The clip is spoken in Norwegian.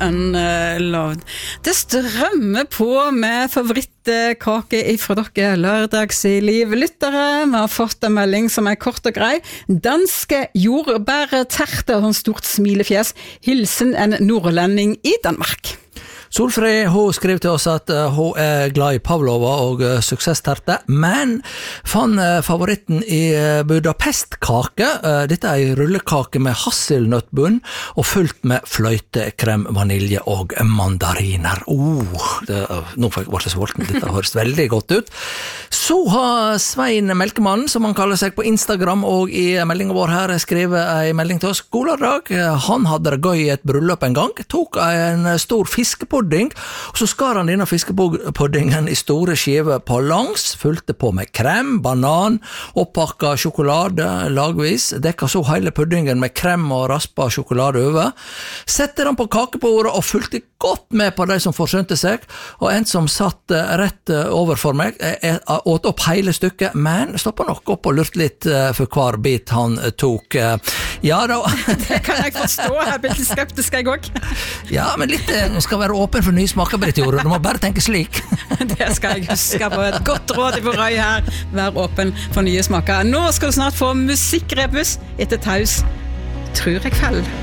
Unloved. Det strømmer på med favorittkake fra dere lørdagsliv lyttere. Vi har fått en melding som kort og grei. Danske jordbærterter, sånn stort smilefjes. Hilsen en nordlending I Danmark. Solfrid, hun skrev til oss at hun glad I Pavlova og suksessterte, men fann favoritten I Budapestkake. Dette en rullekake med hasselnøttbunn og fullt med fløyte, krem, vanilje og mandariner. Nå ble jeg så volten, dette høres veldig godt ut. Så har Svein Melkemann, som han kaller seg på Instagram og I meldingen vår her, skrevet en melding til oss. God lørdag, han hadde det gøy I et bryllup en gang, tok en stor fiskepudding, og så skar han denne fiskepuddingen I store skiver på langs, fulgte på med krem, banan, oppakket sjokolade lagvis, dekket så hele puddingen med krem og raspa sjokolade over, sette den på kakebordet og fulgte godt med på de som forsønte seg, og en som satt rett overfor meg, åt opp hele stykket, men stoppet nok opp og lurte litt for hver bit han tok. Ja da. Det kan jeg forstå, jeg blir litt skeptisk jeg også. Ja, men litt skal være åpen for nye smaker, Britt Jorunn. Du må bare tenke slik. Det skal jeg huske på. Et godt råd I Røy her. Vær åpen for nye smaker. Nå skal du snart få musikkrebus etter taus. Tror jeg fell.